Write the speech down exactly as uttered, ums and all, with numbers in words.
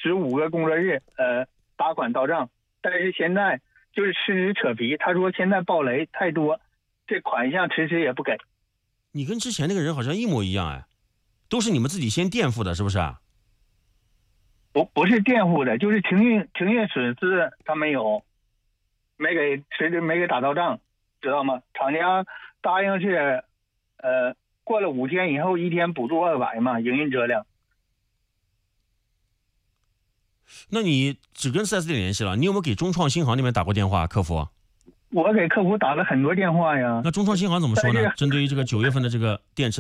十五个工作日呃打款到账，但是现在就是吃纸扯皮，他说现在暴雷太多，这款项迟迟也不给。 你跟之前那个人好像一模一样哎，都是你们自己先垫付的，是不是啊？ 不不是垫付的，就是停运停运损失他没有，没给迟迟没给打到账，知道吗？厂家答应是，呃，过了五天以后一天补助二百嘛，营运车辆。 那你只跟 四 S 店联系了，你有没有给中创新航那边打过电话？客服？ 我给客服打了很多电话呀。 那中创新航怎么说呢？针对于这个九月份的这个电池。